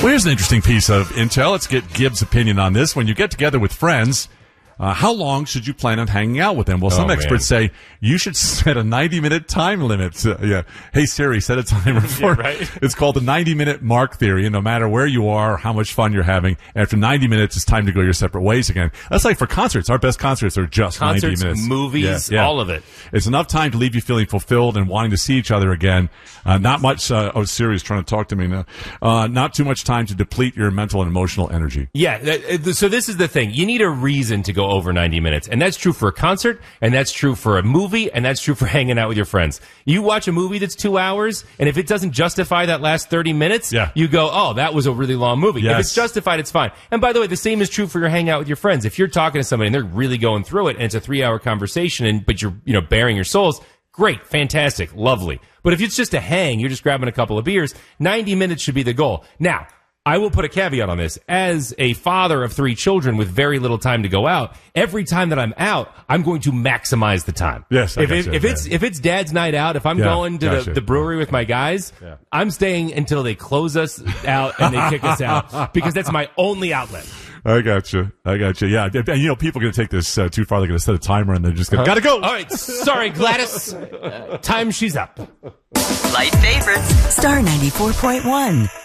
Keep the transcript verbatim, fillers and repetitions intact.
Well, here's an interesting piece of intel. Let's get Gibbs' opinion on this. When you get together with friends, uh, how long should you plan on hanging out with them? Well, some oh, experts man. say you should set a ninety-minute time limit. Uh, yeah. Hey, Siri, set a timer for yeah, right? It's called the ninety-minute mark theory. And no matter where you are or how much fun you're having, after ninety minutes, it's time to go your separate ways again. That's like for concerts. Our best concerts are just Concerts, ninety minutes. movies, yeah, yeah. all of it. It's enough time to leave you feeling fulfilled and wanting to see each other again. Uh, not much. Uh, oh, Siri's trying to talk to me now. Uh, not too much time to deplete your mental and emotional energy. Yeah. That, so this is the thing. You need a reason to go over ninety minutes. And that's true for a concert, and that's true for a movie, and that's true for hanging out with your friends. You watch a movie that's two hours, and if it doesn't justify that last thirty minutes, yeah. you go, oh, that was a really long movie. Yes. If it's justified, it's fine. And by the way, the same is true for your hangout with your friends. If you're talking to somebody and they're really going through it, and it's a three-hour conversation, and but you're you know bearing your souls, great, fantastic, lovely. But if it's just a hang, you're just grabbing a couple of beers, ninety minutes should be the goal. Now, I will put a caveat on this. As a father of three children with very little time to go out, every time that I'm out, I'm going to maximize the time. Yes, I if, gotcha, if, if yeah. it's if it's dad's night out, if I'm Yeah, going to gotcha. the, the brewery with my guys, Yeah. I'm staying until they close us out and they kick us out because that's my only outlet. I got you. I got you. Yeah. And, you know, people are going to take this uh, too far. They're going to set a timer and they're just going to, gotta go. All right. Sorry, Gladys. Uh, time she's up. Light favorites. Star ninety-four point one.